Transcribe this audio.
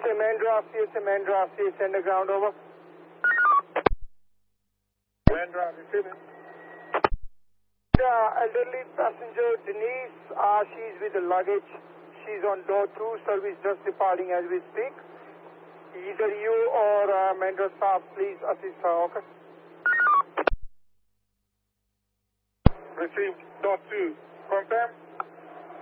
Mandra, send the ground over. Mandra, receiving. Elderly passenger Denise, she's with the luggage. She's on door 2, service just departing as we speak. Either you or Mandra staff, please assist her, okay? Received, door 2. Confirm.